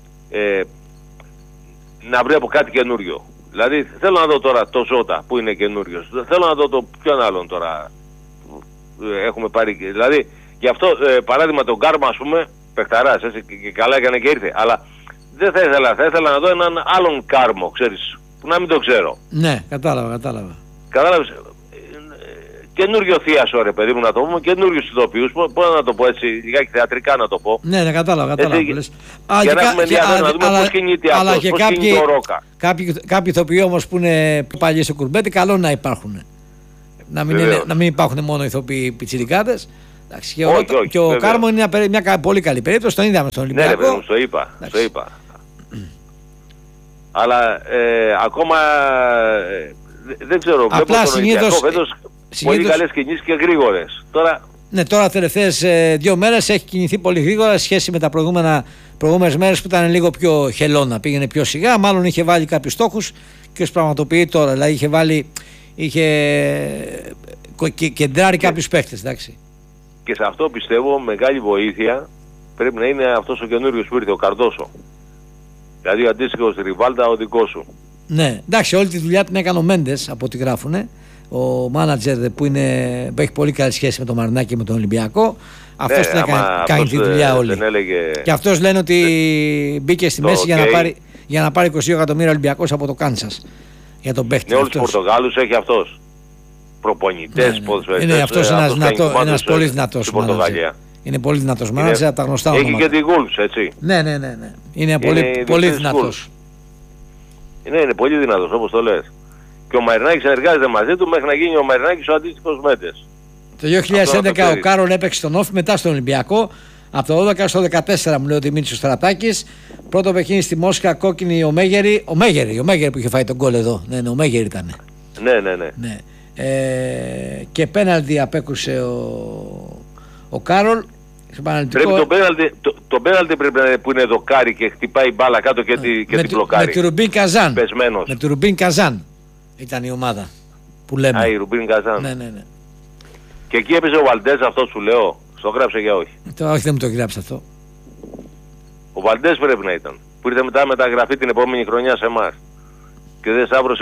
να βλέπω κάτι καινούριο. Δηλαδή θέλω να δω τώρα το Ζώτα που είναι καινούριος. Θέλω να δω το ποιον άλλον τώρα έχουμε πάρει. Δηλαδή γι' αυτό παράδειγμα τον Κάρμα, ας πούμε, παιχταράς, έτσι, και καλά έκανε και ήρθε. Αλλά δεν θα ήθελα να δω έναν άλλον Κάρμο, ξέρεις, που να μην το ξέρω. Ναι, κατάλαβα. Κατάλαβες. Καινούριο θείασο, ρε παιδί μου, να το πούμε, καινούριους ηθοποιούς, πώς να το πω έτσι, λιγάκι θεατρικά να το πω. Ναι, κατάλαβα. Για να έχουμε ενδιαφέρον να δούμε πώς κινείται αυτός, πώς κινείται ο Ρόκα. Κάποιοι ηθοποιοί όμως που είναι παλιοί στο κουρμπέτι, καλό να υπάρχουν. Να μην υπάρχουν μόνο ηθοποιοί πιτσιρικάδες. Και ο Κάρμο είναι μια πολύ καλή περίπτωση, τον είδαμε στον Ολυμπιακό. Ναι, ρε παιδί μου, στο είπα. Αλλά ακόμα δεν ξέρω, βλέπω τον Ολυμπιακό φέτος πολύ καλές κινήσεις και γρήγορες. Τώρα τελευταίες 2 μέρες έχει κινηθεί πολύ γρήγορα σε σχέση με τα προηγούμενες μέρες που ήταν λίγο πιο χελώνα, πήγαινε πιο σιγά, μάλλον είχε βάλει κάποιους στόχους και τους πραγματοποιεί τώρα. Δηλαδή είχε κεντράρει κάποιους παίχτες, εντάξει. Και σε αυτό πιστεύω μεγάλη βοήθεια πρέπει να είναι αυτός ο καινούριος που ήρθε, ο Καρδόσο. Δηλαδή ο αντίστοιχος Ριβάλτα, ο δικός σου. Ναι, εντάξει, όλη τη δουλειά την έκανε ο Μέντες από ό,τι γράφουνε. Ο μάνατζερ που έχει πολύ καλή σχέση με τον Μαρινάκη και με τον Ολυμπιακό. Αυτός την κάνει τη δουλειά όλη. Και αυτός λένε ότι μπήκε στη μέση για να πάρει 22 εκατομμύρια Ολυμπιακός από το Κάνσας. Για τον παίχτη. Ναι, όλους τους Πορτογάλους έχει αυτός. Προπονητές, ποδοσφαιριστές. Είναι αυτός ένας πολύ δυνατός μάνατζερ. Είναι πολύ δυνατός μάνατζερ, τα γνωστά ονόματα. Έχει και τη Wolves, έτσι. Ναι. Είναι πολύ δυνατός. Είναι πολύ δυνατός, όπως το λες. Και ο Μαρινάκης συνεργάζεται μαζί του μέχρι να γίνει ο Μαρινάκης ο αντίστοιχος Μέντες. Το 2011 ο Κάρολ έπαιξε στον Όφη, μετά στον Ολυμπιακό. Από το 12 στο 14 μου λέει ότι μίλησε ο Στρατάκης. Πρώτο παιχνίδι στη Μόσχα, κόκκινη ο Μέγερη. Ο Μέγερη που είχε φάει τον γκολ εδώ. Ναι, ο Μέγερη ήταν. Ναι. Και πέναλτι απέκρουσε ο Κάρολ. Το πέναλτι πρέπει να είναι που είναι δοκάρι και χτυπάει μπάλα κάτω και την μπλοκάρει. Με τη Ρουμπίν Καζάν ήταν η ομάδα που λέμε. Η Ρουμπίν Καζάν. Ναι. Και εκεί έπαιζε ο Βαλντές, αυτό σου λέω. Στο γράψε για όχι. Όχι, δεν μου το γράψε αυτό. Ο Βαλντές πρέπει να ήταν. Που ήρθε μετά μεταγραφή την επόμενη χρονιά σε εμάς. Και δεν σάβρωσε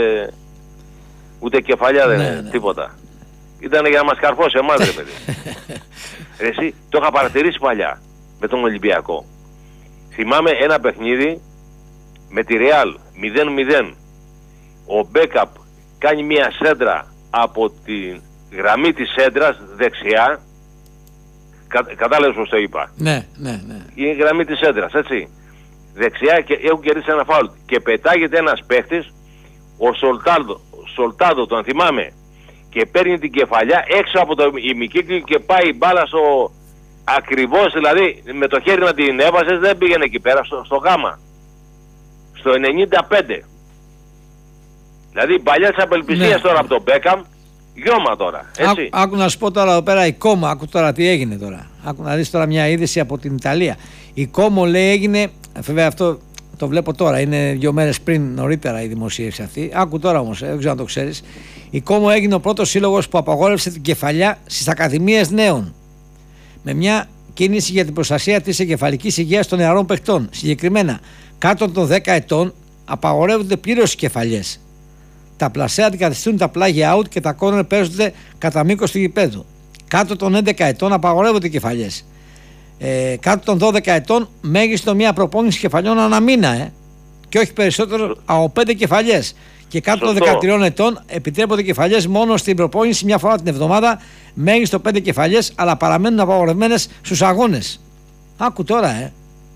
ούτε κεφαλιά, τίποτα. Ήταν για να μας καρφώσει εμάς, ρε παιδί. Εσύ, το είχα παρατηρήσει παλιά με τον Ολυμπιακό. Θυμάμαι ένα παιχνίδι με τη Ρεάλ 0-0. Ο Μπέκαπ κάνει μια σέντρα από τη γραμμή της σέντρας δεξιά. Κατάλαβες πως το είπα. Ναι. Είναι η γραμμή της σέντρας, έτσι. Δεξιά και έχουν κερδίσει ένα φάουλ. Και πετάγεται ένας παίχτης, ο Σολτάδο, τον θυμάμαι. Και παίρνει την κεφαλιά έξω από το ημικύκλιο και πάει μπάλα στο ακριβώς, δηλαδή με το χέρι να την έβαζες, δεν πήγαινε εκεί πέρα, στο γάμα. Στο 95. Δηλαδή παλιά της απελπισίας τώρα από τον Μπέκαμ, γιώμα τώρα, έτσι. Άκου να σου πω τώρα εδώ πέρα η Κόμο, άκου τώρα τι έγινε τώρα. Άκου να δεις τώρα μια είδηση από την Ιταλία. Η Κόμο λέει έγινε, βέβαια αυτό το βλέπω τώρα, είναι 2 μέρες πριν νωρίτερα η δημοσίευση αυτή. Άκου τώρα όμως, δεν ξέρω αν το ξέρεις. Η Κόμο έγινε ο πρώτος σύλλογος που απαγόρευσε την κεφαλιά στις ακαδημίες νέων. Με μια κίνηση για την προστασία της εγκεφαλικής υγείας των νεαρών παιχτών. Συγκεκριμένα, κάτω των 10 ετών απαγορεύονται πλήρως οι κεφαλιές. Τα πλασέ αντικαθιστούν τα πλάγια out και τα κόρνερ παίζονται κατά μήκος του γηπέδου. Κάτω των 11 ετών απαγορεύονται οι κεφαλιές. Κάτω των 12 ετών μέγιστο μια προπόνηση κεφαλιών ανά μήνα, και όχι περισσότερο από 5 κεφαλιές. Και κάτω των 13 ετών επιτρέπονται κεφαλιές μόνο στην προπόνηση μια φορά την εβδομάδα, μέγιστο 5 κεφαλιές, αλλά παραμένουν απαγορευμένες στους αγώνες. Άκου τώρα,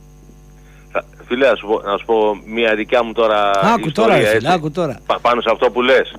Φίλε, να σου πω μια δικιά μου τώρα ιστορία, άκου τώρα. Πάνω σε αυτό που λες.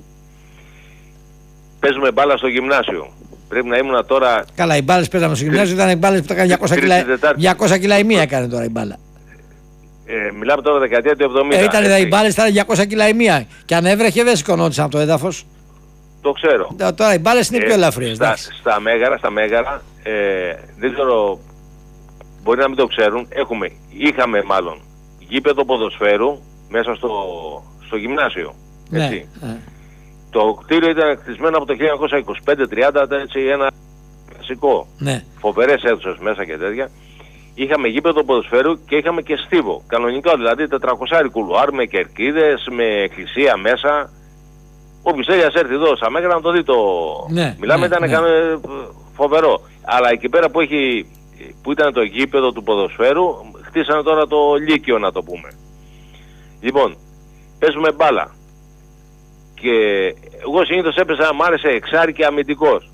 Παίζουμε μπάλα στο γυμνάσιο. Πρέπει να ήμουν τώρα... Καλά, οι μπάλες παίζαμε στο γυμνάσιο, ήταν οι μπάλες που τα έκανε 200 κιλά η μία έκανε τώρα η μπάλα. Μιλάμε τώρα δεκαετία του 70. Ήταν οι μπάλες, ήταν 200 κιλά η μία. Και αν έβρεχε δεν σηκωνόντουσαν από το έδαφος. Το ξέρω. Τώρα οι μπάλες είναι πιο ελαφριές. Στα Μέγαρα, δεν ξέρω, μπορεί να μην το ξέρουν, είχαμε μάλλον γήπεδο ποδοσφαίρου μέσα στο γυμνάσιο. Έτσι. Ναι. Το κτίριο ήταν χτισμένο από το 1925-30, έτσι ένα κλασικό. Ναι. Φοβερές αίθουσες μέσα και τέτοια. Είχαμε γήπεδο ποδοσφαίρου και είχαμε και στίβο. Κανονικό, δηλαδή 400 κουλουάρ με κερκίδες, με εκκλησία μέσα. Όποιος θέλει ας έρθει εδώ στα Μέγαρα να το δει το... Ναι, μιλάμε, ήταν φοβερό. Αλλά εκεί πέρα που ήταν το γήπεδο του ποδοσφαίρου, χτίσανε τώρα το Λύκειο, να το πούμε. Λοιπόν, παίζουμε μπάλα. Και εγώ συνήθως έπαιζα, μ' άρεσε εξάρι και αμυντικός.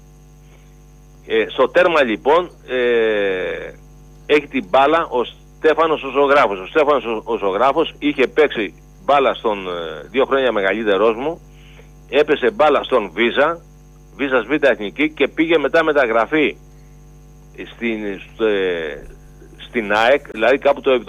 Στο τέρμα λοιπόν έχει την μπάλα ο Στέφανος ο Ζωγράφος. Ο Στέφανος ο Ζωγράφος είχε παίξει μπάλα στον 2 χρόνια μεγαλύτερός μου. Έπεσε μπάλα στον Βίζας Β' Εθνική και πήγε μετά μεταγραφή στην ΑΕΚ, δηλαδή κάπου το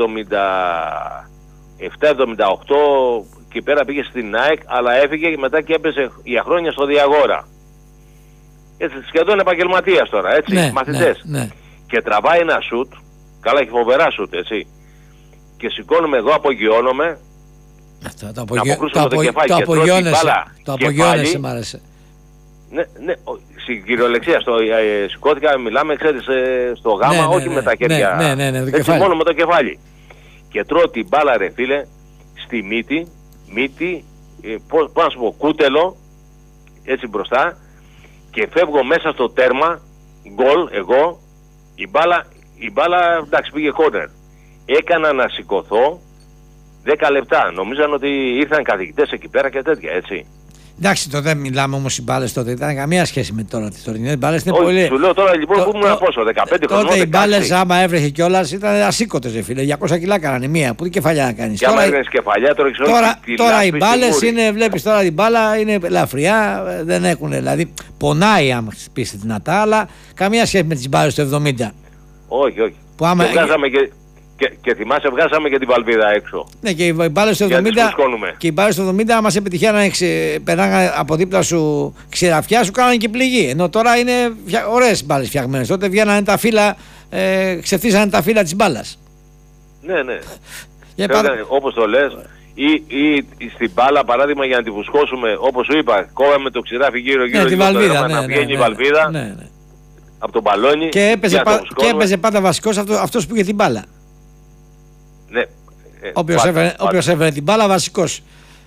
77-78 και πέρα πήγε στην ΑΕΚ, αλλά έφυγε μετά και έπεσε για χρόνια στο Διαγόρα. Έτσι, σχεδόν επαγγελματίας τώρα, έτσι, ναι, μαθητές. Ναι, ναι. Και τραβάει ένα σουτ, καλά έχει φοβερά σουτ, έτσι. Και σηκώνομαι εγώ, απογειώνομαι, να αποκρούσουμε το κεφάλι και τρώω την μπάλα. Το απογειώνεσαι, μ' άρεσε. Ναι, ναι, στην κυριολεξία, σηκώθηκα, μιλάμε, ξέρεις, στο γάμα, όχι με τα χέρια, έτσι, μόνο με το κεφάλι. Και τρώω την μπάλα, ρε φίλε, στη μύτη, πώς να σου πω, κούτελο, έτσι μπροστά, και φεύγω μέσα στο τέρμα, γκολ, εγώ, η μπάλα, εντάξει, πήγε κόρνερ. Έκανα να σηκωθώ 10 λεπτά. Νομίζαν ότι ήρθαν καθηγητές εκεί πέρα και τέτοια, έτσι. Εντάξει, τότε μιλάμε όμως οι μπάλες τότε, ήταν καμία σχέση με τώρα τις τωρινές μπάλες. Όχι, πολύ... σου λέω τώρα λοιπόν που ήμουν πόσο, 15 χρονών. Τότε οι μπάλες, άμα έβρεχε κιόλας, ήταν ασήκωτες, ρε φίλε. 200 κιλά κάνανε μία. Πού την κεφαλιά να κάνεις. Και άμα έκανες κεφαλιά, τώρα οι μπάλες είναι, βλέπεις τώρα την μπάλα είναι ελαφριά, δεν έχουν, δηλαδή πονάει άμα χτυπήσει δυνατά, αλλά καμία σχέση με τις μπάλες του 70. Όχι, όχι. Που άμα... Και θυμάσαι, βγάζαμε και την βαλβίδα έξω. Ναι, και οι μπάλες του 70, και οι μπάλες του 70, άμα σε πετυχαίνανε, περνάγανε από δίπλα σου ξηραφιά, σου κάνανε και πληγή. Ενώ τώρα είναι ωραίες μπάλες φτιαγμένες. Τότε βγαίνανε τα φύλλα, ξεφτύσανε τα φύλλα της μπάλας. Ναι, ναι. Όπως το λες, ή στην μπάλα, παράδειγμα, για να τη φουσκώσουμε, όπως σου είπα, κόβαμε το ξηράφι γύρω-γύρω, τη βαλβίδα, να βγαίνει η βαλβίδα από το μπαλόνι. Και έπαιζε πάντα βασικός αυτός που είχε την μπάλα. Ναι. Όποιος έβαινε την μπάλα, βασικός.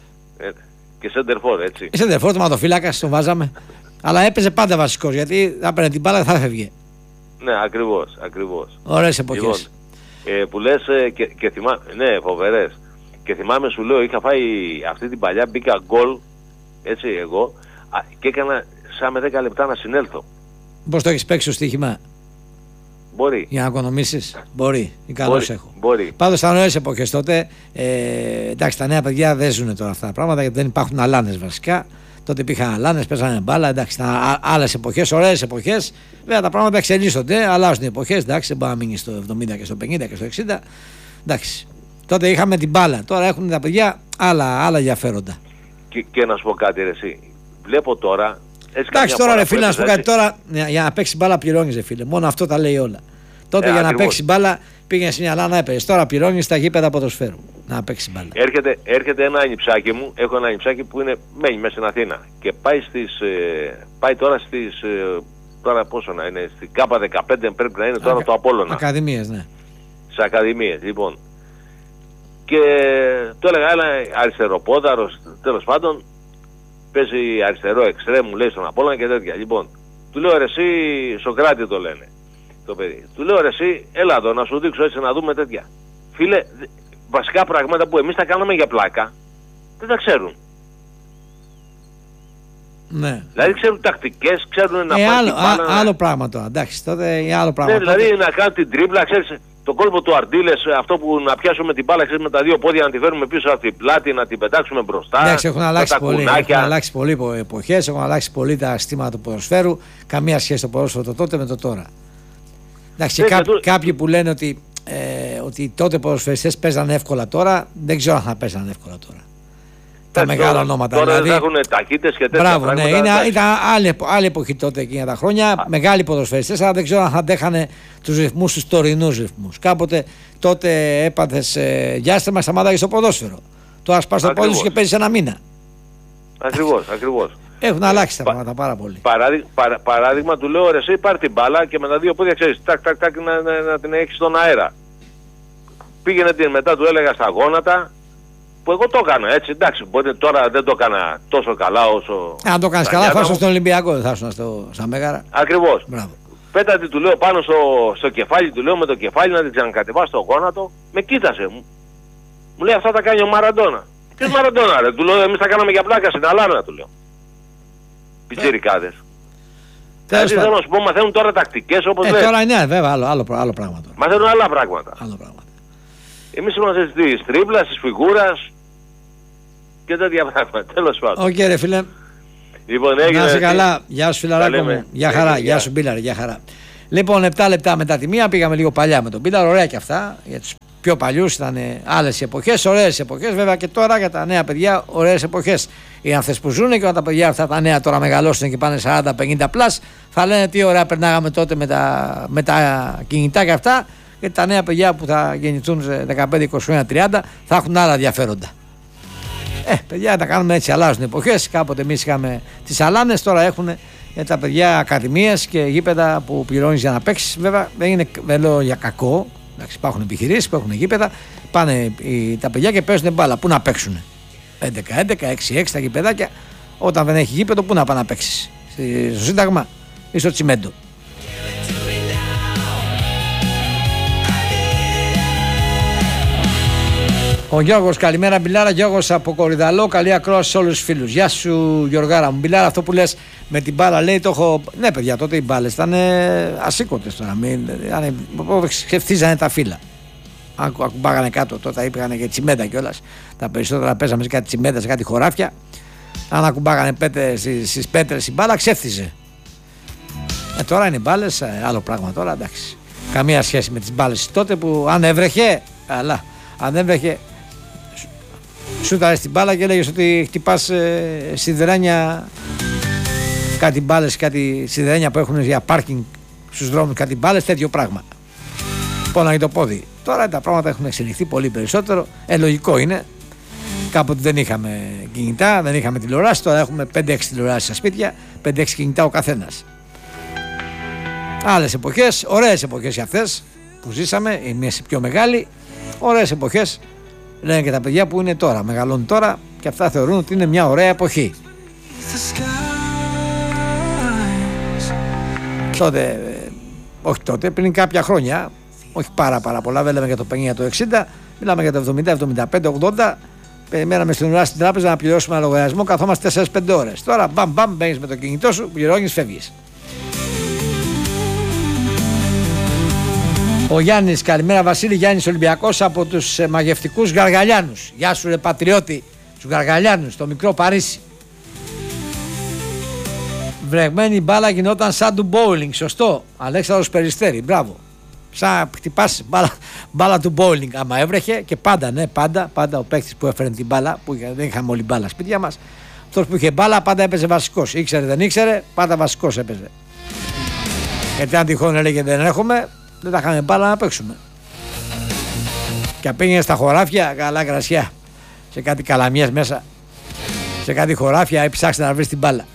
Και σέντερφορ, έτσι. Σέντερφορ, ματοφύλακας, τον βάζαμε. Αλλά έπαιζε πάντα βασικός, γιατί θα έπαιρνε την μπάλα και θα έφευγε. Ναι, ακριβώς. Ωραίες εποχές. Λοιπόν, που λες και θυμάμαι, ναι, φοβερές. Και θυμάμαι, σου λέω, είχα φάει αυτή την παλιά, μπήκα γκολ, έτσι, εγώ, και έκανα σαν με 10 λεπτά να συνέλθω. Πώς το έχεις παίξει στο στοίχημα? Μπορεί. Για να οικονομήσεις, μπορεί. Ικανός έχω. Μπορεί. Πάντως ήταν ωραίες εποχές τότε. Εντάξει, τα νέα παιδιά δεν ζουν τώρα αυτά τα πράγματα, γιατί δεν υπάρχουν αλάνες βασικά. Τότε υπήρχαν αλάνες, παίζανε μπάλα. Εντάξει, ήταν άλλες εποχές, ωραίες εποχές. Βέβαια τα πράγματα εξελίσσονται, αλλάζουν οι εποχές. Εντάξει, δεν μπορεί να μείνει στο 70 και στο 50 και στο 60. Εντάξει. Τότε είχαμε την μπάλα. Τώρα έχουν τα παιδιά άλλα ενδιαφέροντα. Και να σου πω κάτι, ρε, εσύ. Βλέπω τώρα. Εντάξει, τώρα ρε φίλε, να σου πω κάτι, τώρα για να παίξει μπάλα πληρώνεις, ρε φίλε. Μόνο αυτό τα λέει όλα. Τότε για να παίξει μπάλα πήγαινε στην Αλάνα, έπαιζε. Τώρα πληρώνεις στα γήπεδα ποδοσφαίρου. να παίξει μπάλα. Έρχεται ένα ανιψάκι μου, έχω ένα ανιψάκι που μένει μέσα στην Αθήνα και πάει τώρα στις, τώρα πόσο να είναι, στην ΚΑΠΑ 15 πρέπει να είναι τώρα το Απόλλωνα. Ακαδημίες, ναι. Στις ακαδημίες, λοιπόν. Και το έλεγα, ένα αριστεροπόδαρος, τέλος πάντων, παίζει αριστερό εξτρέμ, μου λέει στον Απόλλωνα και τέτοια. Λοιπόν, του λέω ρε εσύ, Σοκράτη το λένε το παιδί. Του λέω ρε εσύ, έλα εδώ να σου δείξω έτσι να δούμε τέτοια. Φίλε, βασικά πράγματα που εμείς τα κάναμε για πλάκα, δεν τα ξέρουν. Ναι. Δηλαδή ξέρουν τακτικές, ξέρουν να πάνε άλλο πράγμα τώρα, εντάξει, τότε άλλο πράγμα. Ναι, δηλαδή να κάνουν την τρίπλα, ξέρεις, το κόλπο του Αρντίλες, αυτό που να πιάσουμε την μπάλα, ξέρεις, με τα δύο πόδια να τη φέρουμε πίσω από την πλάτη, να την πετάξουμε μπροστά. Εντάξει, έχουν αλλάξει πολύ εποχές, έχουν αλλάξει πολύ τα αισθήματα του ποδοσφαίρου, καμία σχέση το ποδόσφαιρο το τότε με το τώρα. Εντάξει, κάποιοι που λένε ότι τότε οι ποδοσφαιριστές παίζανε εύκολα τώρα, δεν ξέρω αν θα παίζανε εύκολα τώρα. Τα μεγάλα ονόματα. Τώρα δηλαδή, δεν έχουν ταχύτητες και τέτοια πράγματα. πράγματα. Ναι, ήταν άλλη εποχή τότε εκείνα τα χρόνια. Μεγάλοι ποδοσφαιριστές, αλλά δεν ξέρω αν θα αντέχανε τους ρυθμούς, τους τωρινούς ρυθμούς. Κάποτε τότε έπαθες διάστημα, σταμάταγες στο ποδόσφαιρο. Τώρα σπάς το πόδι σου και παίζεις ένα μήνα. Ακριβώς. Έχουν αλλάξει τα πράγματα πάρα πολύ. Παράδειγμα, του λέω ρε εσύ πάρ' την μπάλα και με τα δύο πόδια ξέρεις τάκ να την έχεις στον αέρα. Πήγαινε την μετά, του έλεγα στα γόνατα, που εγώ το έκανα έτσι, εντάξει, μπορεί τώρα δεν το έκανα τόσο καλά όσο... Αν το κάνεις καλά θα ήσουν στον Ολυμπιακό, δεν θα ήσουν στα Μέγαρα. Ακριβώς. Μπράβο. Πέτατη του λέω πάνω στο κεφάλι, του λέω με το κεφάλι να την ξανακατεβάσει στο γόνατο, με κοίτασε. Μου λέει αυτά τα κάνει ο Μαραντόνα. Ποιος Μαραντόνα ρε, του λέω εμείς τα κάναμε για πλάκα στην Αλάνα, του λέω. Πιτσιρικάδες. Δηλαδή θέλω να σου πω, μαθαίνουν τώρα τακτικές όπως λες. Τώρα είναι βέβαια άλλο πράγμα τώρα. Μαθαίνουν άλλα πράγματα. Άλλο πράγμα. Εμείς είμαστε στις τρίπλας, της φιγούρας και τέτοια πράγματα. Τέλος πάντων. Οκ, ρε φίλε. Λοιπόν, έγινε. Να είσαι καλά. Γεια σου φιλαράκο μου. Γεια χαρά. Γεια σου Μπίλαρ. Γεια χαρά. Λοιπόν, 7 λεπτά μετά τη μία πήγαμε λίγο παλιά με τον Μπίλαρ. Ωραία και αυτά. Για τους πιο παλιούς ήταν άλλες εποχές, ωραίες εποχές. Βέβαια και τώρα για τα νέα παιδιά, ωραίες εποχές. Οι ανθές που ζουν και όταν τα παιδιά αυτά τα νέα τώρα μεγαλώσουν και πάνε 40-50 πλάς, θα λένε τι ωραία περνάγαμε τότε με τα κινητά και αυτά. Και τα νέα παιδιά που θα γεννηθούν σε 15, 20, 30 θα έχουν άλλα ενδιαφέροντα. Παιδιά, τα κάνουμε έτσι, αλλάζουν εποχές. Κάποτε εμείς είχαμε τις αλάνες, τώρα έχουν τα παιδιά ακαδημίες και γήπεδα που πληρώνεις για να παίξεις. Βέβαια, δεν λέω για κακό. Εντάξει, υπάρχουν επιχειρήσεις που έχουν γήπεδα. Πάνε τα παιδιά και παίζουν μπάλα. Πού να παίξουν? 11-11, 6-6 τα γήπεδάκια. Όταν δεν έχει γήπεδο, πού να πάνε να παίξεις? Στο Σύνταγμα ή στο Τσιμέντο? Ο Γιώργος, καλημέρα Μπιλάρα. Γιώργος από Κορυδαλό, καλή ακρόαση σε όλους τους φίλους. Γεια σου Γιωργάρα μου. Μπιλάρα, αυτό που λες με την μπάλα, λέει το έχω. Ναι, παιδιά, τότε οι μπάλες ήταν ασήκωτες τώρα. Χεφτίζανε τα φύλλα. Αν ακουμπάγανε κάτω, τότε είπαν και τσιμέντα κιόλας. Τα περισσότερα παίζαμε σε κάτι τσιμέντα, σε κάτι χωράφια. Αν ακουμπάγανε στις πέτρες η μπάλα, ξέφτιζε. Τώρα είναι μπάλες, άλλο πράγμα τώρα, εντάξει. Καμία σχέση με τις μπάλες τότε που αν έβρεχε, αλλά αν έβρεχε. Σούταρες την μπάλα και έλεγες ότι χτυπάς σιδερένια, κάτι μπάλες, κάτι σιδερένια που έχουν για πάρκινγκ στους δρόμους, κάτι μπάλες, τέτοιο πράγμα. Πόναγε το πόδι. Τώρα τα πράγματα έχουν εξελιχθεί πολύ περισσότερο. Λογικό είναι. Κάποτε δεν είχαμε κινητά, δεν είχαμε τηλεοράση. Τώρα έχουμε 5-6 τηλεοράσεις στα σπίτια, 5-6 κινητά ο καθένας. Άλλες εποχές, ωραίες εποχές για αυτές που ζήσαμε, η μία πιο μεγάλη. Ωραίες εποχές. Λένε και τα παιδιά που είναι τώρα, μεγαλώνουν τώρα και αυτά θεωρούν ότι είναι μια ωραία εποχή. Τότε, όχι τότε, πριν κάποια χρόνια, όχι πάρα πολλά, δεν λέμε για το 50, το 60, μιλάμε για το 70, 75, 80. Περιμέναμε στην ουρά στην τράπεζα να πληρώσουμε ένα λογαριασμό, καθόμαστε 4-5 ώρες. Τώρα μπαμ, μπαίνεις με το κινητό σου, πληρώνεις, φεύγεις. Ο Γιάννης, καλημέρα Βασίλη, Γιάννης Ολυμπιακός από τους μαγευτικούς Γαργαλιάνους. Γεια σου ρε πατριώτη, τους Γαργαλιάνους, το μικρό Παρίσι. Βρεγμένη μπάλα γινόταν σαν του bowling, σωστό. Αλέξανδρος Περιστέρη, μπράβο. Σαν χτυπάς μπάλα του bowling άμα έβρεχε και πάντα, ναι, πάντα ο παίκτης που έφερε την μπάλα, που δεν είχαμε όλη μπάλα σπίτια μας, αυτός που είχε μπάλα πάντα έπαιζε βασικός. Ήξερε δεν ήξερε, πάντα βασικός έπαιζε. Γιατί αν τυχόν έλεγε δεν έχουμε, δεν τα είχαμε μπάλα να παίξουμε. Και πήγαινε στα χωράφια, καλά κρασιά. Σε κάτι καλαμιές μέσα. Σε κάτι χωράφια, ψάξτε να βρει την μπάλα.